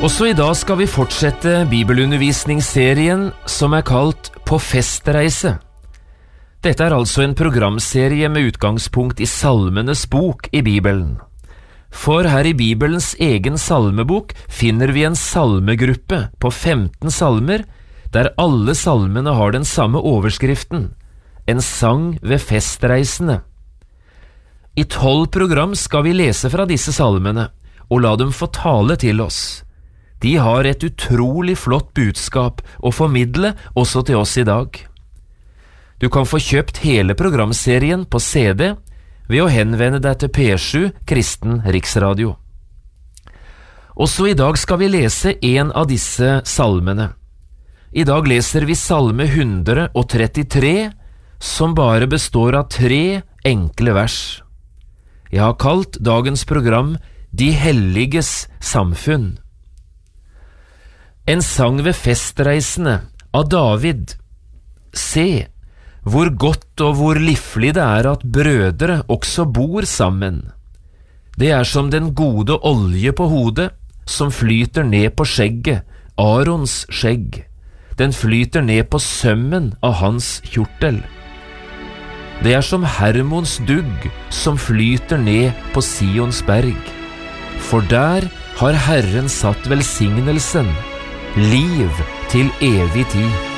Også I dag skal vi fortsette bibelundervisningsserien som kalt På festreise. Dette altså en programserie med utgangspunkt I Salmenes bok I Bibelen. For her I Bibelens egen salmebok finner vi en salmegruppe på 15 salmer, der alle salmene har den samme overskriften, en sang ved festreisene. I 12 program skal vi lese fra disse salmene, og la dem få tale til oss. De har et utrolig flott budskap å formidle også til oss I dag. Du kan få kjøpt hele programserien på CD ved å henvende deg til P7 Kristen Riksradio. Også I dag skal vi lese en av disse salmene. I dag leser vi salme 133, som bare består av 3 enkle vers. Jeg har kalt dagens program De helliges samfunn. En sang ved festreisene av David. Se, hvor godt og hvor livlig det at brødre også bor sammen. Det som den gode olje på hodet, som flyter ned på skjegget, Arons skjegg. Den flyter ned på sømmen av hans kjortel. Det som Hermons dugg, som flyter ned på Sions berg. For der har Herren satt velsignelsen, liv til evig tid.